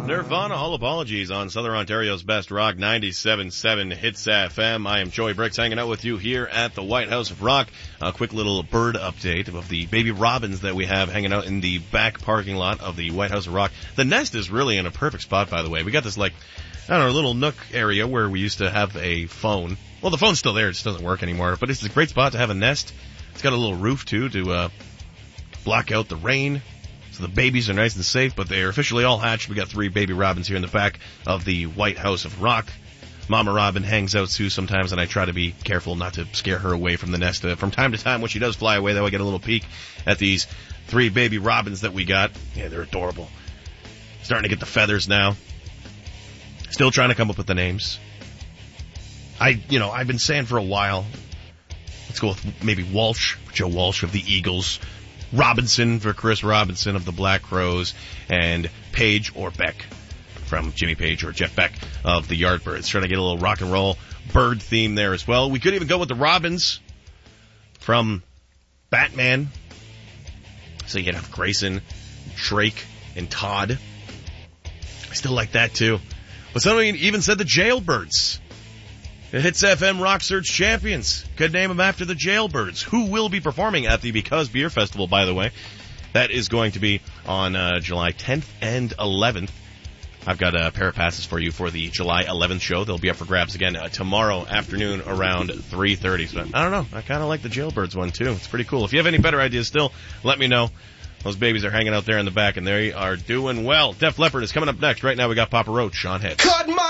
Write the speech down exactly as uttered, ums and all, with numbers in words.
Nirvana, all apologies on Southern Ontario's best rock, ninety-seven point seven Hits F M. I am Joey Bricks, hanging out with you here at the White House of Rock. A quick little bird update of the baby robins that we have hanging out in the back parking lot of the White House of Rock. The nest is really in a perfect spot, by the way. We got this, like, I don't know, little nook area where we used to have a phone. Well, the phone's still there, it just doesn't work anymore, but it's a great spot to have a nest. It's got a little roof, too, to uh block out the rain. So the babies are nice and safe, but they're officially all hatched. We got three baby robins here in the back of the White House of Rock. Mama Robin hangs out too sometimes, and I try to be careful not to scare her away from the nest. Uh, from time to time, when she does fly away, that way I get a little peek at these three baby robins that we got. Yeah, they're adorable. Starting to get the feathers now. Still trying to come up with the names. I, you know, I've been saying for a while, let's go with maybe Walsh, Joe Walsh of the Eagles. Robinson for Chris Robinson of the Black Crowes, and Page or Beck from Jimmy Page or Jeff Beck of the Yardbirds. Trying to get a little rock and roll bird theme there as well. We could even go with the Robins from Batman. So you could have Grayson, Drake, and Todd. I still like that too. But somebody even said the Jailbirds. The Hits F M Rock Search Champions. Could name them after the Jailbirds, who will be performing at the Because Beer Festival, by the way. That is going to be on uh, July tenth and eleventh. I've got a pair of passes for you for the July eleventh show. They'll be up for grabs again uh, tomorrow afternoon around three thirty. So, I don't know. I kind of like the Jailbirds one, too. It's pretty cool. If you have any better ideas still, let me know. Those babies are hanging out there in the back, and they are doing well. Def Leppard is coming up next. Right now we got Papa Roach on Hits. Cut my